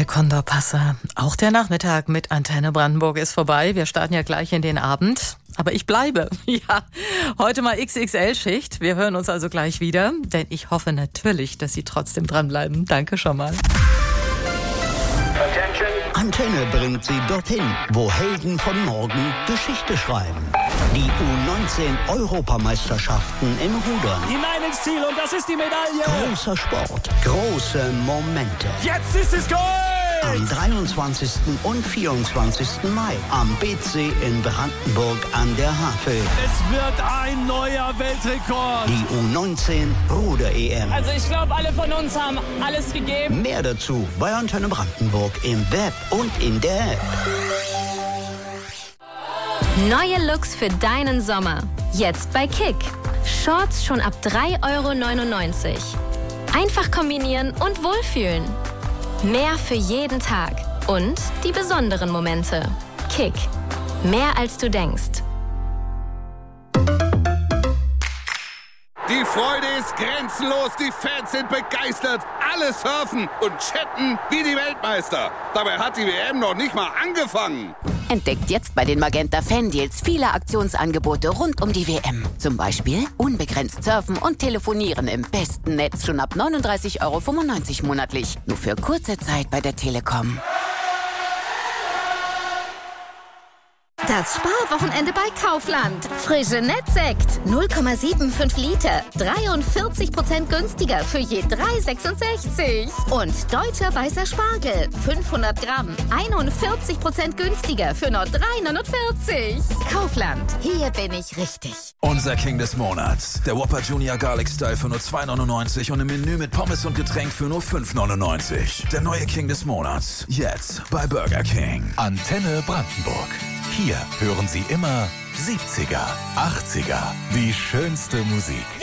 Condorpasser. Auch der Nachmittag mit Antenne Brandenburg ist vorbei. Wir starten ja gleich in den Abend. Aber ich bleibe. Ja, heute mal XXL-Schicht. Wir hören uns also gleich wieder. Denn ich hoffe natürlich, dass Sie trotzdem dranbleiben. Danke schon mal. Antenne bringt Sie dorthin, wo Helden von morgen Geschichte schreiben. Die U19-Europameisterschaften im Rudern. Hinein ins Ziel und das ist die Medaille. Großer Sport, große Momente. Jetzt ist es Gold! Am 23. und 24. Mai am BC in Brandenburg an der Havel. Es wird ein neuer Weltrekord. Die U19 Ruder-EM. Also ich glaube, alle von uns haben alles gegeben. Mehr dazu bei Antenne Brandenburg im Web und in der App. Neue Looks für deinen Sommer. Jetzt bei Kick. Shorts schon ab 3,99 €. Einfach kombinieren und wohlfühlen. Mehr für jeden Tag. Und die besonderen Momente. Kick. Mehr als du denkst. Die Freude ist grenzenlos, die Fans sind begeistert, alle surfen und chatten wie die Weltmeister. Dabei hat die WM noch nicht mal angefangen. Entdeckt jetzt bei den Magenta Fan-Deals viele Aktionsangebote rund um die WM. Zum Beispiel unbegrenzt surfen und telefonieren im besten Netz schon ab 39,95 € monatlich. Nur für kurze Zeit bei der Telekom. Das Sparwochenende bei Kaufland. Frische Nettsekt. 0,75 Liter. 43% günstiger für je 3,66. Und deutscher weißer Spargel. 500 Gramm. 41% günstiger für nur 3,49. Kaufland. Hier bin ich richtig. Unser King des Monats. Der Whopper Junior Garlic Style für nur 2,99 € und im Menü mit Pommes und Getränk für nur 5,99 €. Der neue King des Monats. Jetzt bei Burger King. Antenne Brandenburg. Hier hören Sie immer 70er, 80er, die schönste Musik.